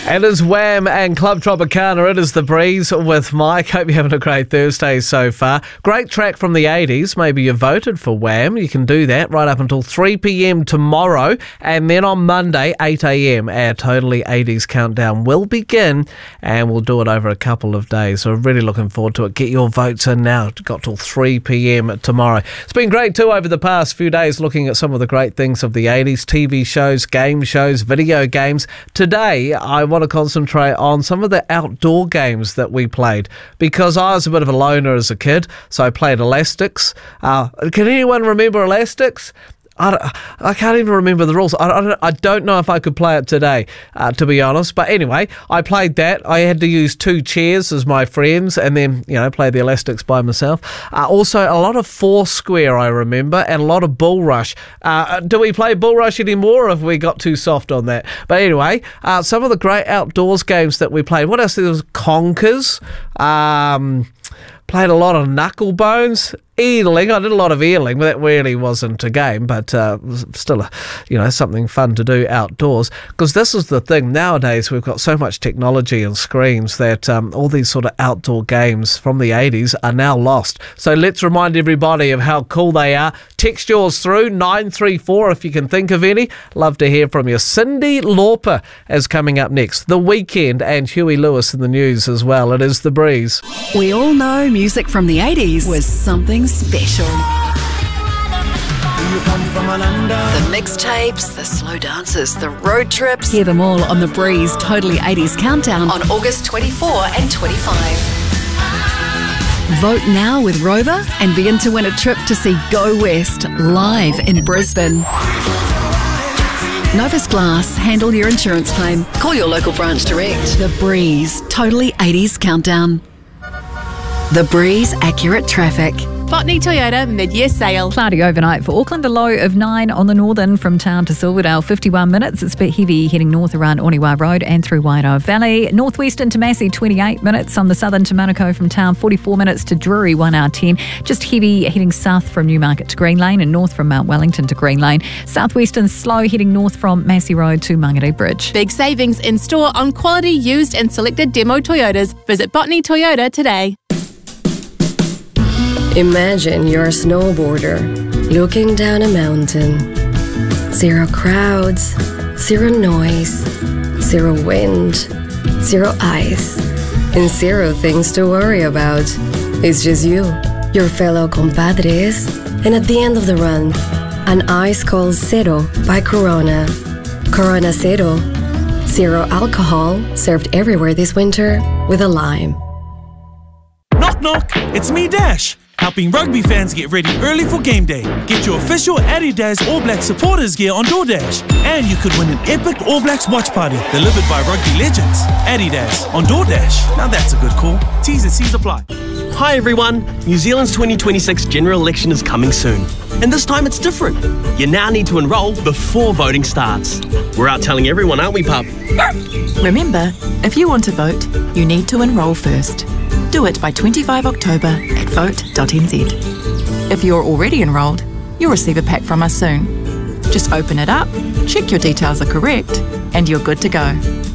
It is Wham and Club Tropicana. It is The Breeze with Mike. Hope you're having a great Thursday so far. Great track from the 80s. Maybe you voted for Wham. You can do that right up until 3 p.m. tomorrow. And then on Monday, 8 a.m, our Totally 80s Countdown will begin. And we'll do it over a couple of days. So we're really looking forward to it. Get your votes in now. Got till 3 p.m. tomorrow. It's been great too over the past few days looking at some of the great things of the 80s. TV shows, game shows, video games. Today, I want to concentrate on some of the outdoor games that we played because I was a bit of a loner as a kid, so I played Elastics. Can anyone remember Elastics? I can't even remember the rules. I don't know if I could play it today, to be honest. But anyway, I played that. I had to use 2 chairs as my friends and then, play the Elastics by myself. Also, a lot of Foursquare, I remember, and a lot of Bull Rush. Do we play Bull Rush anymore or have we got too soft on that? But anyway, some of the great outdoors games that we played. What else? There was Conkers. Played a lot of Knucklebones. Eeling, I did a lot of eeling, but that really wasn't a game, but still, something fun to do outdoors. Because this is the thing, nowadays we've got so much technology and screens that all these sort of outdoor games from the 80s are now lost. So let's remind everybody of how cool they are. Text yours through, 934 if you can think of any. Love to hear from you. Cyndi Lauper is coming up next. The Weekend and Huey Lewis in the news as well. It is The Breeze. We all know music from the 80s was something special. The mixtapes, the slow dances, the road trips. Hear them all on The Breeze Totally 80s Countdown on August 24 and 25. Vote now with Rover and begin to win a trip to see Go West live in Brisbane. Novus Glass, handle your insurance claim. Call your local branch direct. The Breeze Totally 80s Countdown. The Breeze Accurate Traffic. Botany Toyota mid-year sale. Cloudy overnight for Auckland, a low of 9 on the northern from town to Silverdale, 51 minutes. It's a bit heavy heading north around Oniwa Road and through Wairoa Valley. Northwestern to Massey, 28 minutes. On the southern to Manukau from town, 44 minutes to Drury, 1 hour 10. Just heavy heading south from Newmarket to Green Lane and north from Mount Wellington to Green Lane. Southwestern slow heading north from Massey Road to Mangere Bridge. Big savings in store on quality used and selected demo Toyotas. Visit Botany Toyota today. Imagine you're a snowboarder looking down a mountain. 0 crowds, 0 noise, 0 wind, 0 ice, and 0 things to worry about. It's just you, your fellow compadres, and at the end of the run, an ice called Cero by Corona. Corona Cero, 0 alcohol, served everywhere this winter with a lime. Knock knock, it's me Dash, helping rugby fans get ready early for game day. Get your official Adidas All Blacks supporters gear on DoorDash. And you could win an epic All Blacks watch party delivered by rugby legends. Adidas on DoorDash. Now that's a good call. T's and C's apply. Hi everyone, New Zealand's 2026 general election is coming soon. And this time it's different. You now need to enrol before voting starts. We're out telling everyone, aren't we, pup? Remember, if you want to vote, you need to enrol first. Do it by 25 October at vote.nz. If you're already enrolled, you'll receive a pack from us soon. Just open it up, check your details are correct, and you're good to go.